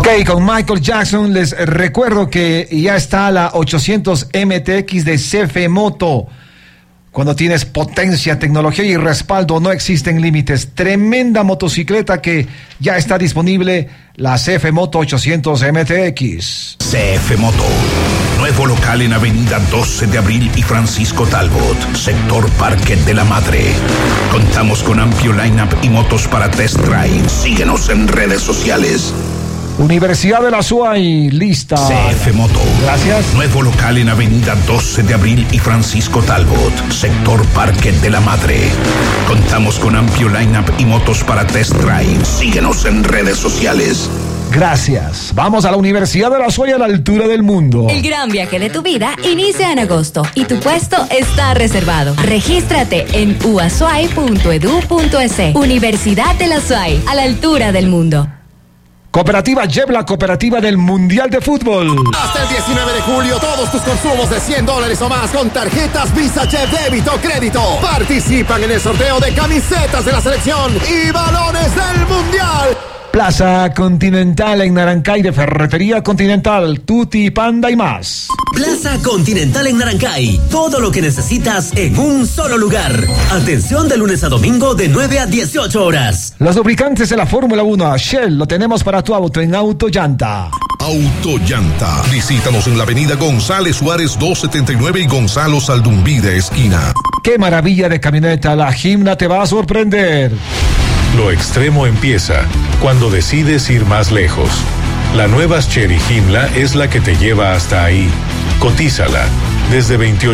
Ok, con Michael Jackson les recuerdo que ya está la 800 MTX de CF Moto. Cuando tienes potencia, tecnología y respaldo, no existen límites. Tremenda motocicleta que ya está disponible, la CF Moto 800 MTX. CF Moto, nuevo local en Avenida 12 de Abril y Francisco Talbot, sector Parque de la Madre. Contamos con amplio line-up y motos para test drive. Síguenos en redes sociales. Universidad de la SUAY, lista. CF Moto. Gracias. Nuevo local en Avenida 12 de Abril y Francisco Talbot, sector Parque de la Madre. Contamos con amplio line-up y motos para test drive. Síguenos en redes sociales. Gracias. Vamos a la Universidad de la SUAY a la altura del mundo. El gran viaje de tu vida inicia en agosto y tu puesto está reservado. Regístrate en uasuay.edu.es. Universidad de la SUAY, a la altura del mundo. Cooperativa Jeep, la cooperativa del Mundial de Fútbol. Hasta el 19 de julio, todos tus consumos de $100 o más con tarjetas Visa Jeep Débito Crédito participan en el sorteo de camisetas de la selección y balones del Mundial. Plaza Continental en Narancay, de Ferretería Continental, Tutti, Panda y más. Plaza Continental en Narancay, todo lo que necesitas en un solo lugar. Atención de lunes a domingo de 9 a 18 horas. Los lubricantes de la Fórmula 1, Shell, lo tenemos para tu auto en Autollanta. Autollanta. Visítanos en la avenida González Suárez 279 y Gonzalo Saldumvide esquina. ¡Qué maravilla de camioneta! La Jimna te va a sorprender. Lo extremo empieza cuando decides ir más lejos. La nueva Chery Jimla es la que te lleva hasta ahí. Cotízala desde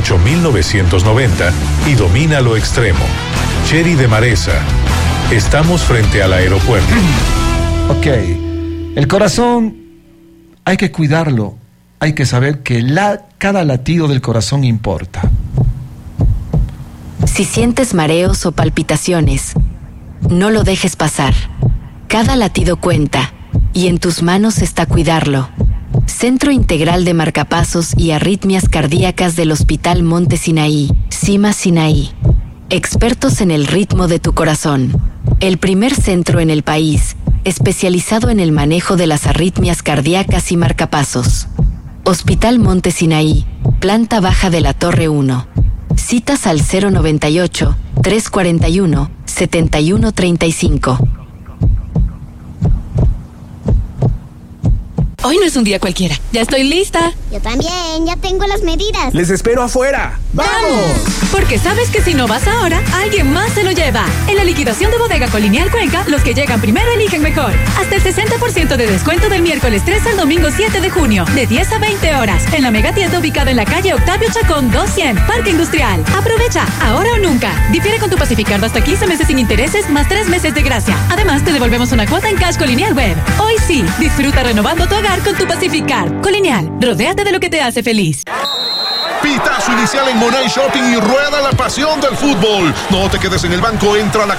28,990 y domina lo extremo. Chery de Maresa. Estamos frente al aeropuerto. Ok. El corazón hay que cuidarlo. Hay que saber que cada latido del corazón importa. Si sientes mareos o palpitaciones, no lo dejes pasar. Cada latido cuenta y en tus manos está cuidarlo. Centro Integral de Marcapasos y Arritmias Cardíacas del Hospital Monte Sinaí, CIMA Sinaí. Expertos en el ritmo de tu corazón. El primer centro en el país especializado en el manejo de las arritmias cardíacas y marcapasos. Hospital Monte Sinaí, planta baja de la Torre 1. Citas al 098-341-7135. Hoy no es un día cualquiera. Ya estoy lista. Yo también, ya tengo las medidas. Les espero afuera. ¡Vamos! Porque sabes que si no vas ahora, alguien más se lo lleva. En la liquidación de Bodega Colonial Cuenca, los que llegan primero eligen mejor. Hasta el 60% de descuento del miércoles 3 al domingo 7 de junio, de 10 a 20 horas. En la megatienda ubicada en la calle Octavio Chacón 200, Parque Industrial. Aprovecha, ahora o nunca. Difiere con tu Pacificardo hasta 15 meses sin intereses, más 3 meses de gracia. Además, te devolvemos una cuota en cash Colonial Web. Hoy sí, disfruta renovando tu hogar con tu Pacificar. Colonial, rodéate de lo que te hace feliz. Pitazo inicial en Monay Shopping y rueda la pasión del fútbol. No te quedes en el banco, entra a la